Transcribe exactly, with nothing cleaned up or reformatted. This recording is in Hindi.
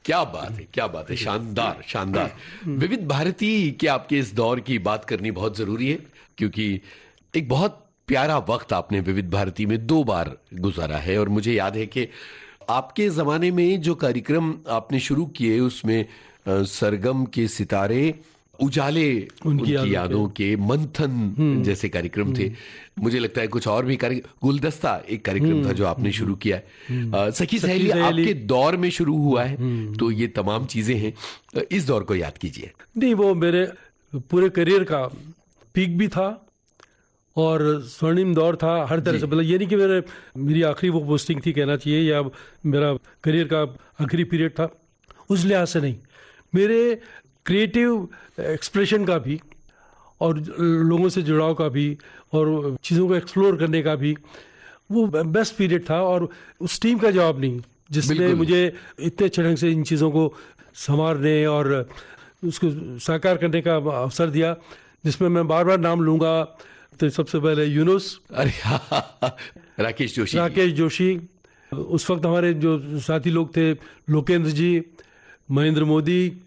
क्या बात है, क्या बात है, शानदार शानदार। विविध भारती के आपके इस दौर की बात करनी बहुत जरूरी है, क्योंकि एक बहुत प्यारा वक्त आपने विविध भारती में दो बार गुजारा है। और मुझे याद है कि आपके जमाने में जो कार्यक्रम आपने शुरू किए उसमें अ, सरगम के सितारे, उजाले उनकी, उनकी यादों के, मंथन जैसे कार्यक्रम थे। मुझे लगता है कुछ और भी कार्यक्रम, गुलदस्ता एक कार्यक्रम था जो आपने शुरू किया है, अ, सखी सहेली आपके दौर में शुरू हुआ है। तो ये तमाम चीजें हैं, इस दौर को याद कीजिए। नहीं, वो मेरे पूरे करियर का पीक भी था और स्वर्णिम दौर था हर तरह से। मतलब ये नहीं कि मेरे मेरी आखिरी वो पोस्टिंग थी कहना चाहिए, या मेरा करियर का आखिरी पीरियड था, उस लिहाज से नहीं। मेरे क्रिएटिव एक्सप्रेशन का भी और लोगों से जुड़ाव का भी और चीज़ों को एक्सप्लोर करने का भी वो बेस्ट पीरियड था। और उस टीम का जवाब नहीं जिसने मुझे इतने अच्छे ढंग से इन चीज़ों को संवारने और उसको साकार करने का अवसर दिया, जिसमें मैं बार बार नाम लूँगा। तो सबसे पहले यूनुस, अरे राकेश जोशी राकेश जोशी उस वक्त हमारे जो साथी लोग थे, लोकेंद्र जी, महेंद्र मोदी,